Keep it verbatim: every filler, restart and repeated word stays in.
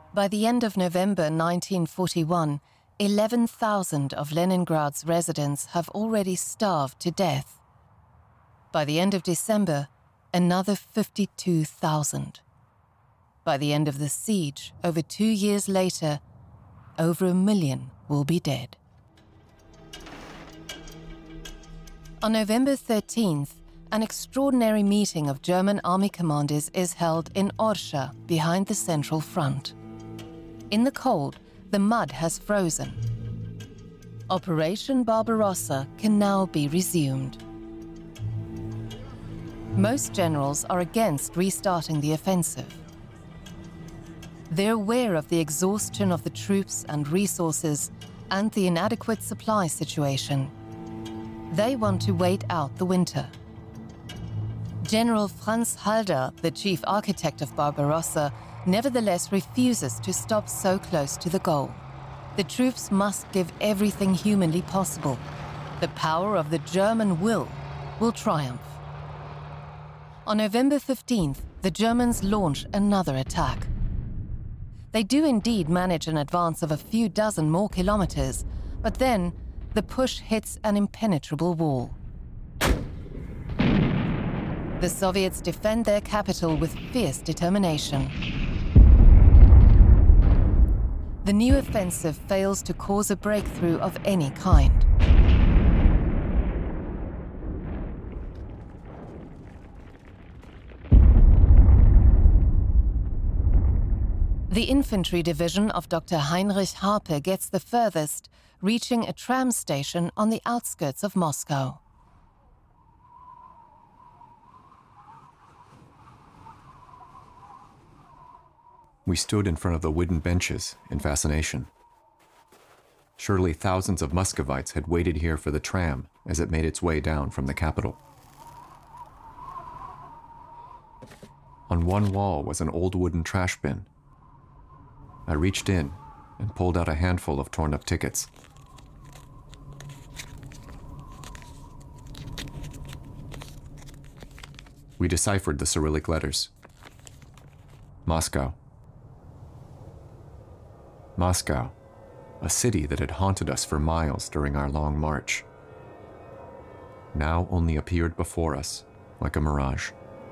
By the end of November nineteen forty-one, eleven thousand of Leningrad's residents have already starved to death. By the end of December, another fifty-two thousand. By the end of the siege, over two years later, over a million will be dead. On November thirteenth, an extraordinary meeting of German army commanders is held in Orsha, behind the Central Front. In the cold, the mud has frozen. Operation Barbarossa can now be resumed. Most generals are against restarting the offensive. They're aware of the exhaustion of the troops and resources and the inadequate supply situation. They want to wait out the winter. General Franz Halder, the chief architect of Barbarossa, nevertheless refuses to stop so close to the goal. The troops must give everything humanly possible. The power of the German will will triumph. On November fifteenth, the Germans launch another attack. They do indeed manage an advance of a few dozen more kilometers, but then the push hits an impenetrable wall. The Soviets defend their capital with fierce determination. The new offensive fails to cause a breakthrough of any kind. The infantry division of Doctor Heinrich Harpe gets the furthest, reaching a tram station on the outskirts of Moscow. We stood in front of the wooden benches in fascination. Surely thousands of Muscovites had waited here for the tram as it made its way down from the capital. On one wall was an old wooden trash bin. I reached in and pulled out a handful of torn-up tickets. We deciphered the Cyrillic letters. Moscow. Moscow, a city that had haunted us for miles during our long march, now only appeared before us like a mirage.